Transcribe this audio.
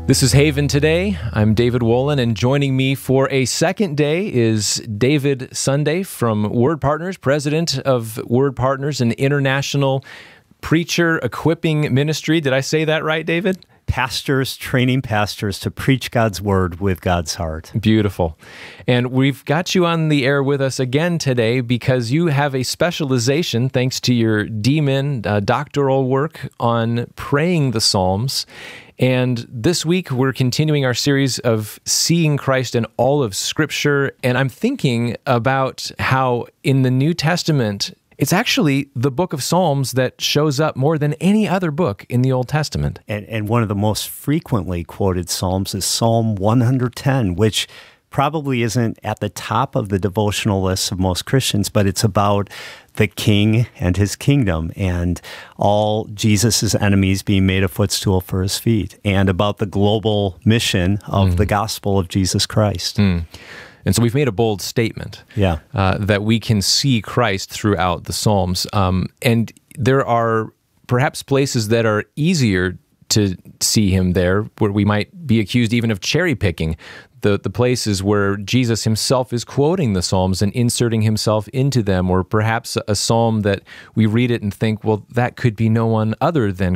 This is Haven Today. I'm David Wolin, and joining me for a second day is David Sunday from Word Partners, president of Word Partners, an international preacher equipping ministry. Did I say that right, David? Pastors, training pastors to preach God's Word with God's heart. Beautiful. And we've got you on the air with us again today because you have a specialization, thanks to your DMin doctoral work, on praying the Psalms. And this week, we're continuing our series of seeing Christ in all of Scripture. And I'm thinking about how in the New Testament, it's actually the book of Psalms that shows up more than any other book in the Old Testament. And one of the most frequently quoted Psalms is Psalm 110, which probably isn't at the top of the devotional lists of most Christians, but it's about the king and his kingdom and all Jesus' enemies being made a footstool for his feet, and about the global mission of the gospel of Jesus Christ. And so we've made a bold statement that we can see Christ throughout the Psalms. And there are perhaps places that are easier to see him there, where we might be accused even of cherry picking the places where Jesus himself is quoting the Psalms and inserting himself into them, or perhaps a psalm that we read it and think, well, that could be no one other than